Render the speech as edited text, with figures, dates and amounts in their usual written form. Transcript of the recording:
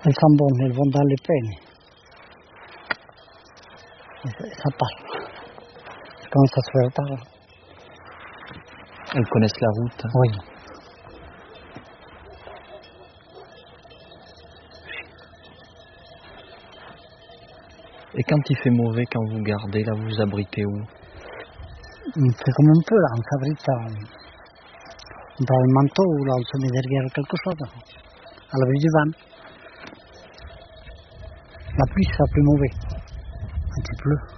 Elles sont bonnes, elles vont dans les peines. Ça passe. Ça commence à se faire tard. Elles connaissent la route. Oui. Et quand il fait mauvais, quand vous gardez, là, vous vous abritez où? C'est comme un peu là, on s'abrite dans le manteau ou là on se met derrière quelque chose, à l'abri du vent. La pluie, ça fait mauvais. Quand il pleut.